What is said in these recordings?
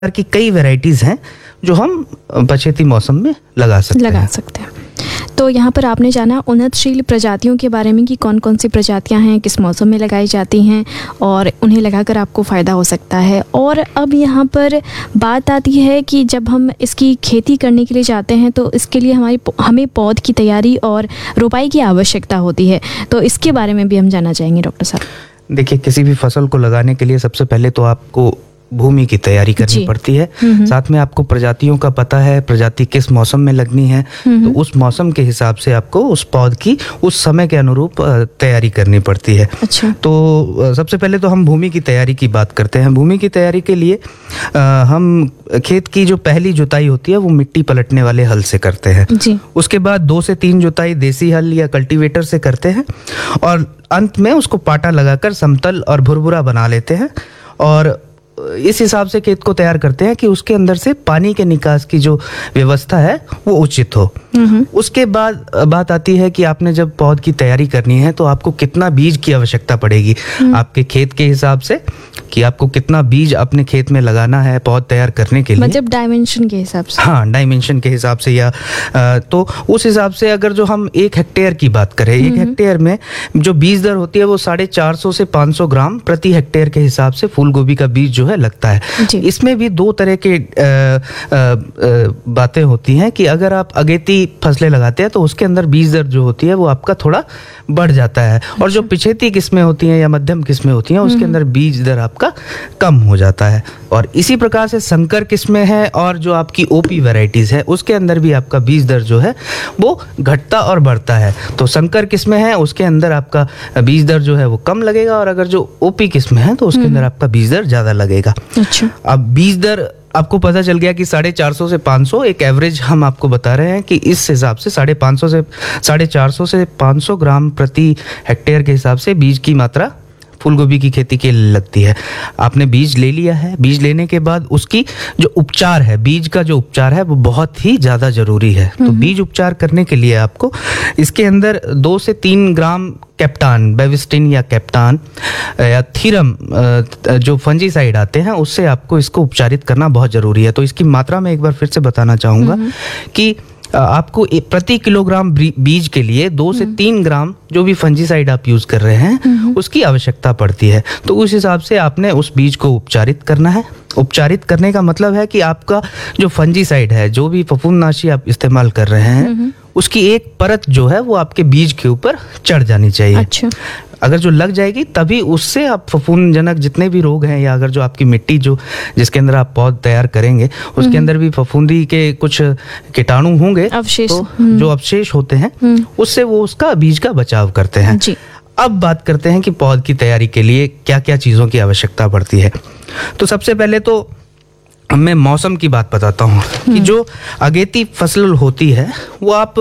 की कई वैरायटीज हैं जो हम पछेती मौसम में लगा सकते हैं। तो यहाँ पर आपने जाना उन्नतशील प्रजातियों के बारे में कि कौन कौन सी प्रजातियाँ हैं, किस मौसम में लगाई जाती हैं और उन्हें लगाकर आपको फ़ायदा हो सकता है। और अब यहाँ पर बात आती है कि जब हम इसकी खेती करने के लिए जाते हैं तो इसके लिए हमें पौध की तैयारी और रोपाई की आवश्यकता होती है, तो इसके बारे में भी हम जानना चाहेंगे डॉक्टर साहब। देखिए, किसी भी फसल को लगाने के लिए सबसे पहले तो आपको भूमि की तैयारी करनी पड़ती है। साथ में आपको प्रजातियों का पता है, प्रजाति किस मौसम में लगनी है, तो उस मौसम के हिसाब से आपको उस पौध की उस समय के अनुरूप तैयारी करनी पड़ती है। अच्छा। तो सबसे पहले तो हम भूमि की तैयारी की बात करते हैं। भूमि की तैयारी के लिए हम खेत की जो पहली जुताई होती है वो मिट्टी पलटने वाले हल से करते हैं जी। उसके बाद 2 से 3 जुताई देसी हल या कल्टीवेटर से करते हैं और अंत में उसको पाटा लगाकर समतल और भुरभुरा बना लेते हैं और इस हिसाब से खेत को तैयार करते हैं कि उसके अंदर से पानी के निकास की जो व्यवस्था है वो उचित हो। उसके बाद बात आती है कि आपने जब पौध की तैयारी करनी है तो आपको कितना बीज की आवश्यकता पड़ेगी आपके खेत के हिसाब से, कि आपको कितना बीज अपने खेत में लगाना है पौध तैयार करने के लिए, मतलब डायमेंशन के हिसाब से। हाँ, डायमेंशन के हिसाब से या तो उस हिसाब से अगर जो हम 1 हेक्टेयर की बात करें, 1 हेक्टेयर में जो बीज दर होती है वो 450 से 500 ग्राम प्रति हेक्टेयर के हिसाब से फूल गोभी का बीज जो है लगता है। इसमें भी 2 तरह के बातें होती हैं कि अगर आप अगेती फसलें लगाते हैं तो उसके अंदर बीज दर जो होती है वो आपका थोड़ा बढ़ जाता है और जो पिछेती किस्में होती हैं या मध्यम किस्में होती हैं उसके अंदर बीज दर आपका कम हो जाता है। और इसी प्रकार से संकर किस्में हैं और जो आपकी ओपी वैरायटीज है उसके अंदर भी आपका बीज दर जो है वो घटता और बढ़ता है। तो संकर किस्में हैं उसके अंदर आपका बीज दर जो है वो कम लगेगा और अगर जो ओपी किस्में हैं तो उसके अंदर आपका बीज दर ज्यादा लगेगा। अच्छा। अब बीज दर आपको पता चल गया कि 450 से 500 एक एवरेज हम आपको बता रहे हैं कि इस हिसाब से 450 से 500 ग्राम प्रति हेक्टेयर के हिसाब से बीज की मात्रा फूलगोभी की खेती के लिए लगती है। आपने बीज ले लिया है, बीज लेने के बाद उसकी जो उपचार है, बीज का जो उपचार है वो बहुत ही ज़्यादा ज़रूरी है। तो बीज उपचार करने के लिए आपको इसके अंदर 2 से 3 ग्राम कैप्टान, बेविस्टिन या कैप्टान या थीरम जो फंजीसाइड आते हैं उससे आपको इसको उपचारित करना बहुत ज़रूरी है। तो इसकी मात्रा में एक बार फिर से बताना चाहूँगा कि आपको प्रति किलोग्राम बीज के लिए 2 से 3 ग्राम जो भी फंजीसाइड आप यूज कर रहे हैं उसकी आवश्यकता पड़ती है। तो उस हिसाब से आपने उस बीज को उपचारित करना है। उपचारित करने का मतलब है कि आपका जो फंजीसाइड है, जो भी फफूंदनाशी आप इस्तेमाल कर रहे हैं उसकी एक परत जो है वो आपके बीज के ऊपर चढ़ जानी चाहिए। अच्छा। अगर जो लग जाएगी तभी उससे आप फफूंदजनक जितने भी रोग हैं या अगर जो आपकी मिट्टी जो जिसके अंदर आप पौध तैयार करेंगे उसके अंदर भी फफूंदी के कुछ कीटाणु होंगे, अवशेष, तो जो अवशेष होते हैं उससे वो उसका बीज का बचाव करते हैं। जी। अब बात करते हैं कि पौध की तैयारी के लिए क्या क्या चीज़ों की आवश्यकता पड़ती है। तो सबसे पहले तो मैं मौसम की बात बताता हूँ कि जो अगेती फसल होती है वो आप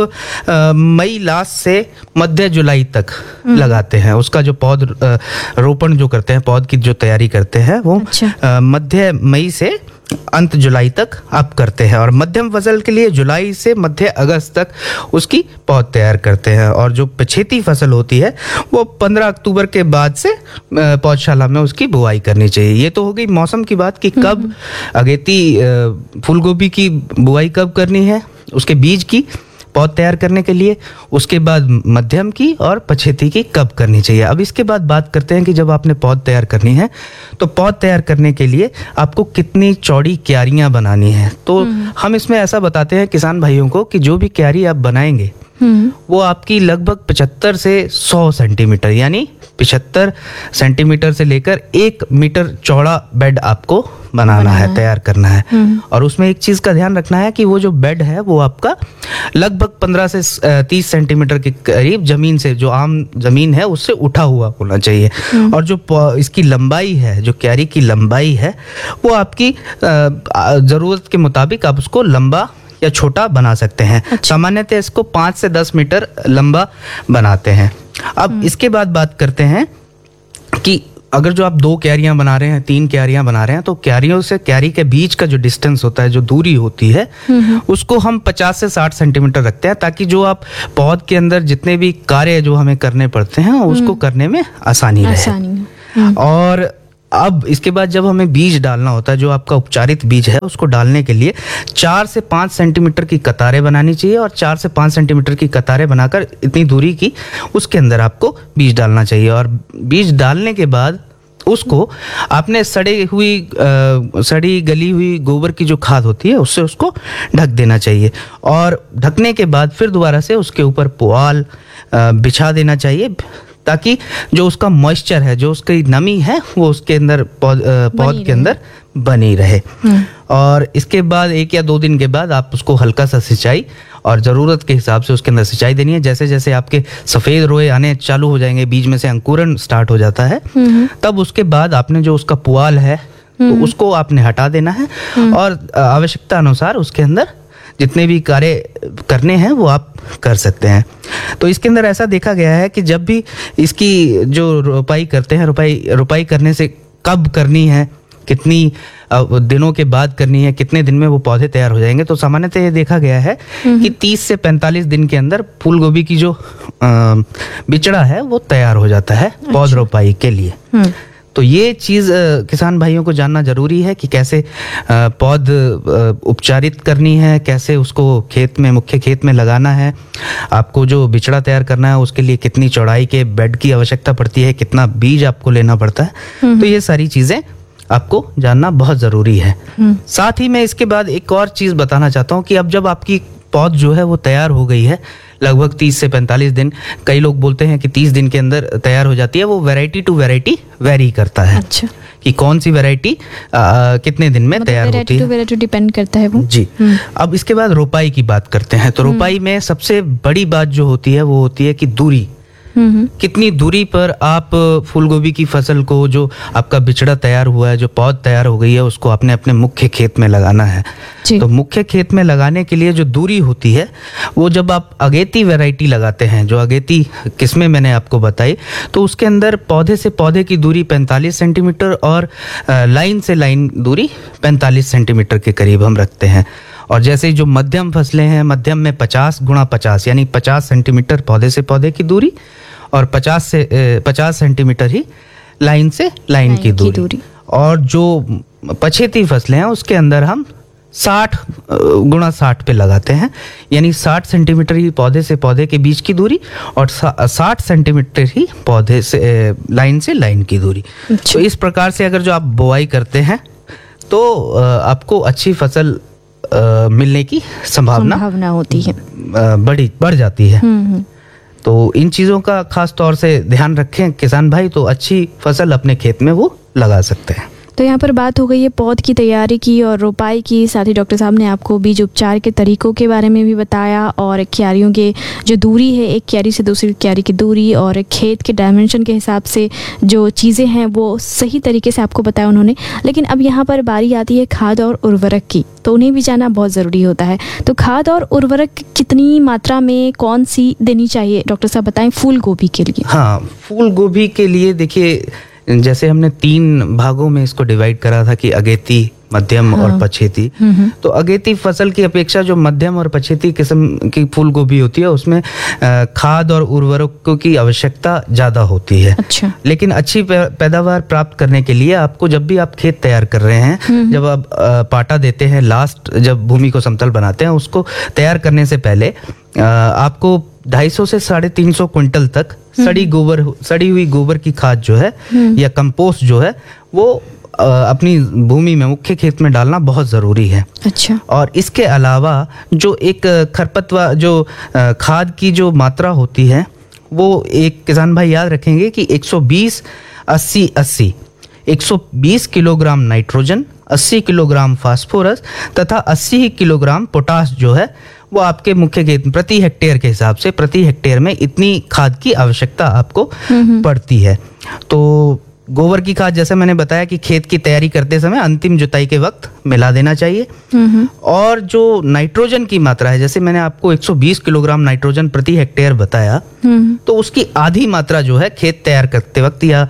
मई लास्ट से मध्य जुलाई तक लगाते हैं। उसका जो पौध रोपण जो करते हैं, पौध की जो तैयारी करते हैं वो मध्य मई से अंत जुलाई तक आप करते हैं और मध्यम फसल के लिए जुलाई से मध्य अगस्त तक उसकी पौध तैयार करते हैं। और जो पछेती फसल होती है वो 15 अक्टूबर के बाद से पौधशाला में उसकी बुआई करनी चाहिए। ये तो हो गई मौसम की बात कि कब अगेती फूलगोभी की बुआई कब करनी है, उसके बीज की पौध तैयार करने के लिए, उसके बाद मध्यम की और पछेती की कब करनी चाहिए। अब इसके बाद बात करते हैं कि जब आपने पौध तैयार करनी है तो पौध तैयार करने के लिए आपको कितनी चौड़ी क्यारियां बनानी है। तो हम इसमें ऐसा बताते हैं किसान भाइयों को कि जो भी क्यारी आप बनाएंगे वो आपकी लगभग 75 से 100 सेंटीमीटर यानी 75 सेंटीमीटर से लेकर 1 मीटर चौड़ा बेड आपको बनाना है, तैयार करना है। और उसमें एक चीज का ध्यान रखना है कि वो जो बेड है वो आपका लगभग 15 से 30 सेंटीमीटर के करीब जमीन से, जो आम जमीन है उससे उठा हुआ होना चाहिए। और जो इसकी लंबाई है, जो क्यारी की लंबाई है वो आपकी जरूरत के मुताबिक आप उसको लंबा या छोटा बना सकते हैं। सामान्यतः इसको 5 से 10 मीटर लंबा बनाते हैं। अब इसके बाद बात करते हैं कि अगर जो आप 2 क्यारियां बना रहे हैं, 3 क्यारियां बना रहे हैं तो क्यारियों से क्यारी के बीच का जो डिस्टेंस होता है, जो दूरी होती है उसको हम 50 से 60 सेंटीमीटर रखते हैं ताकि जो आप पौध के अंदर जितने भी कार्य जो हमें करने पड़ते हैं उसको करने में आसानी रहे। और अब इसके बाद जब हमें बीज डालना होता है, जो आपका उपचारित बीज है, उसको डालने के लिए 4 से 5 सेंटीमीटर की कतारें बनानी चाहिए और 4 से 5 सेंटीमीटर की कतारें बनाकर इतनी दूरी की उसके अंदर आपको बीज डालना चाहिए। और बीज डालने के बाद उसको आपने सड़ी गली हुई गोबर की जो खाद होती है उससे उसको ढक देना चाहिए। और ढकने के बाद फिर दोबारा से उसके ऊपर पुआल बिछा देना चाहिए, ताकि जो उसका मॉइस्चर है, जो उसकी नमी है, वो उसके अंदर पौध के अंदर बनी रहे। और इसके बाद 1 या 2 दिन के बाद आप उसको हल्का सा सिंचाई और ज़रूरत के हिसाब से उसके अंदर सिंचाई देनी है। जैसे जैसे आपके सफ़ेद रोए आने चालू हो जाएंगे, बीज में से अंकुरन स्टार्ट हो जाता है, तब उसके बाद आपने जो उसका पुआल है तो उसको आपने हटा देना है और आवश्यकता अनुसार उसके अंदर जितने भी कार्य करने हैं वो आप कर सकते हैं। तो इसके अंदर ऐसा देखा गया है कि जब भी इसकी जो रोपाई करते हैं, रोपाई करने से कब करनी है, कितनी दिनों के बाद करनी है, कितने दिन में वो पौधे तैयार हो जाएंगे, तो सामान्यतः ये देखा गया है कि 30 से 45 दिन के अंदर फूल गोभी की जो बिचड़ा है वो तैयार हो जाता है पौध रोपाई के लिए। तो ये चीज़ किसान भाइयों को जानना जरूरी है कि कैसे पौध उपचारित करनी है, कैसे उसको खेत में, मुख्य खेत में लगाना है, आपको जो बिचड़ा तैयार करना है उसके लिए कितनी चौड़ाई के बेड की आवश्यकता पड़ती है, कितना बीज आपको लेना पड़ता है। तो ये सारी चीज़ें आपको जानना बहुत ज़रूरी है। साथ ही मैं इसके बाद एक और चीज़ बताना चाहता हूँ कि अब जब आपकी पौध जो है वो तैयार हो गई है, लगभग 30 से 45 दिन, कई लोग बोलते हैं कि 30 दिन के अंदर तैयार हो जाती है, वो वैरायटी टू वैरायटी वेरी करता है। अच्छा। कि कौन सी वैरायटी कितने दिन में तैयार होती है, वैरायटी डिपेंड करता है वो। जी। अब इसके बाद रोपाई की बात करते हैं। तो रोपाई में सबसे बड़ी बात जो होती है वो होती है कि दूरी, कितनी दूरी पर आप फूलगोभी की फसल को, जो आपका बिचड़ा तैयार हुआ है, जो पौध तैयार हो गई है, उसको आपने अपने मुख्य खेत में लगाना है। तो मुख्य खेत में लगाने के लिए जो दूरी होती है वो, जब आप अगेती वैरायटी लगाते हैं, जो अगेती किस्में मैंने आपको बताई, तो उसके अंदर पौधे से पौधे की दूरी 45 सेंटीमीटर और लाइन से लाइन दूरी 45 सेंटीमीटर के करीब हम रखते हैं। और जैसे जो मध्यम फसलें हैं, मध्यम में 50 गुणा 50 यानी 50 सेंटीमीटर पौधे से पौधे की दूरी और 50 सेंटीमीटर ही लाइन से लाइन की दूरी। और जो पछेती फसलें हैं उसके अंदर हम 60 गुणा 60 पे लगाते हैं, यानी 60 सेंटीमीटर ही पौधे से पौधे के बीच की दूरी और 60 सेंटीमीटर ही पौधे से लाइन की दूरी। तो इस प्रकार से अगर जो आप बुआई करते हैं तो आपको अच्छी फसल मिलने की संभावना होती है, बढ़ जाती है। तो इन चीज़ों का खास तौर से ध्यान रखें किसान भाई, तो अच्छी फसल अपने खेत में वो लगा सकते हैं। तो यहाँ पर बात हो गई है पौध की तैयारी की और रोपाई की, साथ ही डॉक्टर साहब ने आपको बीज उपचार के तरीकों के बारे में भी बताया, और क्यारियों के जो दूरी है, एक क्यारी से दूसरी क्यारी की दूरी, और खेत के डायमेंशन के हिसाब से जो चीज़ें हैं वो सही तरीके से आपको बताया उन्होंने। लेकिन अब यहाँ पर बारी आती है खाद और उर्वरक की, तो उन्हें भी जानना बहुत ज़रूरी होता है। तो खाद और उर्वरक कितनी मात्रा में कौन सी देनी चाहिए, डॉक्टर साहब बताएं फूल गोभी के लिए। हाँ, फूल गोभी के लिए देखिए, जैसे हमने 3 भागों में इसको डिवाइड करा था कि अगेती, मध्यम और पछेती। तो अगेती फसल की अपेक्षा जो मध्यम और पछेती किस्म की फूल गोभी होती है उसमें खाद और उर्वरकों की आवश्यकता ज़्यादा होती है। अच्छा। लेकिन अच्छी पैदावार प्राप्त करने के लिए आपको, जब भी आप खेत तैयार कर रहे हैं, जब आप पाटा देते हैं, लास्ट जब भूमि को समतल बनाते हैं, उसको तैयार करने से पहले आपको 250 से 350 क्विंटल तक सड़ी हुई गोबर की खाद जो है या कंपोस्ट जो है वो अपनी भूमि में, मुख्य खेत में डालना बहुत ज़रूरी है। अच्छा। और इसके अलावा जो एक खरपतवार, जो खाद की जो मात्रा होती है वो, एक किसान भाई याद रखेंगे कि 120-80-80 120 किलोग्राम नाइट्रोजन, 80 किलोग्राम फास्फोरस तथा 80 किलोग्राम पोटास जो है वो आपके मुख्य खेत प्रति हेक्टेयर के हिसाब से, प्रति हेक्टेयर में इतनी खाद की आवश्यकता आपको पड़ती है। तो गोबर की खाद, जैसे मैंने बताया कि खेत की तैयारी करते समय अंतिम जुताई के वक्त मिला देना चाहिए। और जो नाइट्रोजन की मात्रा है, जैसे मैंने आपको 120 किलोग्राम नाइट्रोजन प्रति हेक्टेयर बताया, तो उसकी आधी मात्रा जो है खेत तैयार करते वक्त या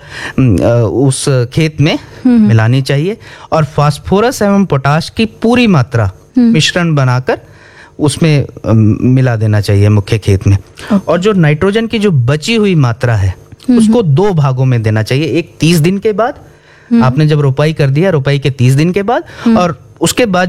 उस खेत में मिलानी चाहिए। और फास्फोरस एवं पोटाश की पूरी मात्रा मिश्रण बनाकर उसमें मिला देना चाहिए मुख्य खेत में। और जो नाइट्रोजन की जो बची हुई मात्रा है उसको 2 भागों में देना चाहिए, एक 30 दिन के बाद आपने जब रोपाई कर दिया, रोपाई के 30 दिन के बाद, और उसके बाद